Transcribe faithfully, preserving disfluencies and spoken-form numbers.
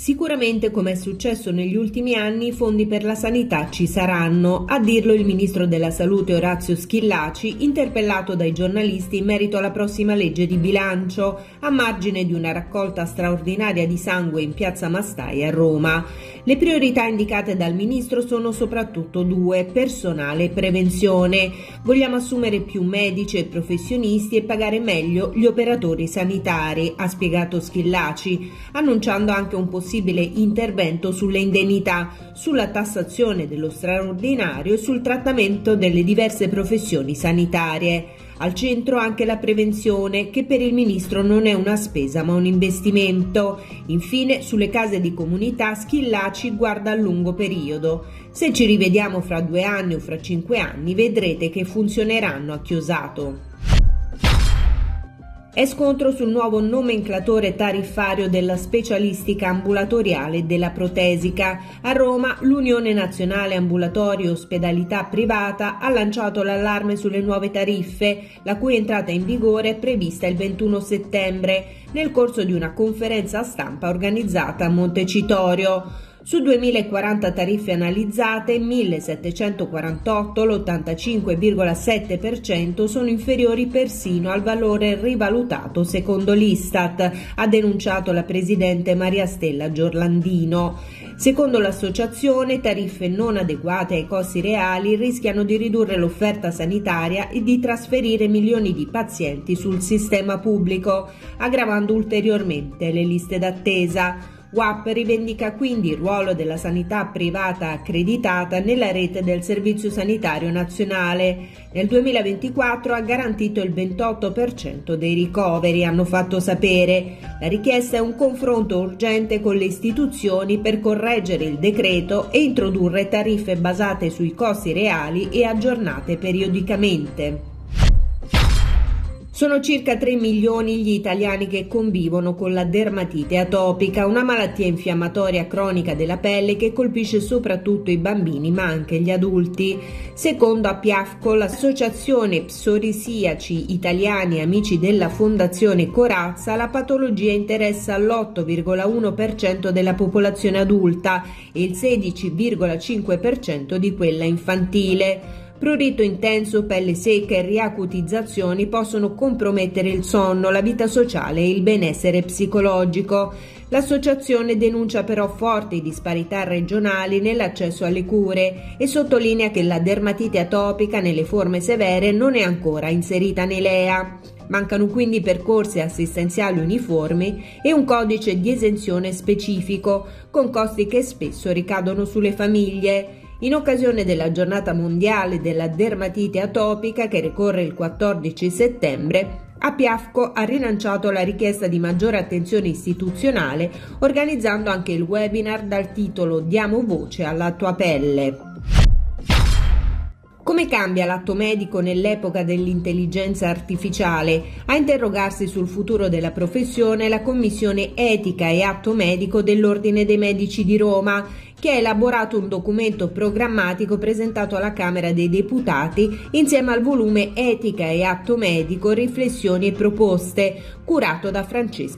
Sicuramente, come è successo negli ultimi anni, i fondi per la sanità ci saranno, a dirlo il ministro della Salute Orazio Schillaci, interpellato dai giornalisti in merito alla prossima legge di bilancio, a margine di una raccolta straordinaria di sangue in piazza Mastai a Roma. Le priorità indicate dal ministro sono soprattutto due: personale e prevenzione. Vogliamo assumere più medici e professionisti e pagare meglio gli operatori sanitari, ha spiegato Schillaci, annunciando anche un possibile intervento sulle indennità, sulla tassazione dello straordinario e sul trattamento delle diverse professioni sanitarie. Al centro anche la prevenzione, che per il ministro non è una spesa ma un investimento. Infine, sulle case di comunità Schillaci guarda a lungo periodo. Se ci rivediamo fra due anni o fra cinque anni, vedrete che funzioneranno, ha chiosato. È scontro sul nuovo nomenclatore tariffario della specialistica ambulatoriale e della protesica. A Roma l'Unione Nazionale Ambulatori e Ospedalità Privata ha lanciato l'allarme sulle nuove tariffe, la cui entrata in vigore è prevista il ventuno settembre, nel corso di una conferenza stampa organizzata a Montecitorio. Su duemilaquaranta tariffe analizzate, millesettecentoquarantotto, l'ottantacinque virgola sette per cento, sono inferiori persino al valore rivalutato secondo l'Istat, ha denunciato la presidente Maria Stella Giorlandino. Secondo l'associazione, tariffe non adeguate ai costi reali rischiano di ridurre l'offerta sanitaria e di trasferire milioni di pazienti sul sistema pubblico, aggravando ulteriormente le liste d'attesa. U A P rivendica quindi il ruolo della sanità privata accreditata nella rete del Servizio Sanitario Nazionale. Nel duemilaventiquattro ha garantito il ventotto per cento dei ricoveri, hanno fatto sapere. La richiesta è un confronto urgente con le istituzioni per correggere il decreto e introdurre tariffe basate sui costi reali e aggiornate periodicamente. Sono circa tre milioni gli italiani che convivono con la dermatite atopica, una malattia infiammatoria cronica della pelle che colpisce soprattutto i bambini ma anche gli adulti. Secondo Apiafco, l'associazione Psorisiaci Italiani Amici della Fondazione Corazza, la patologia interessa l'otto virgola uno per cento della popolazione adulta e il sedici virgola cinque per cento di quella infantile. Prurito intenso, pelle secca e riacutizzazioni possono compromettere il sonno, la vita sociale e il benessere psicologico. L'associazione denuncia però forti disparità regionali nell'accesso alle cure e sottolinea che la dermatite atopica nelle forme severe non è ancora inserita nei L E A. Mancano quindi percorsi assistenziali uniformi e un codice di esenzione specifico, con costi che spesso ricadono sulle famiglie. In occasione della giornata mondiale della dermatite atopica, che ricorre il quattordici settembre, Apiafco ha rilanciato la richiesta di maggiore attenzione istituzionale, organizzando anche il webinar dal titolo "Diamo voce alla tua pelle". Come cambia l'atto medico nell'epoca dell'intelligenza artificiale? A interrogarsi sul futuro della professione la Commissione Etica e Atto Medico dell'Ordine dei Medici di Roma, che ha elaborato un documento programmatico presentato alla Camera dei Deputati insieme al volume Etica e Atto Medico, riflessioni e proposte, curato da Francesca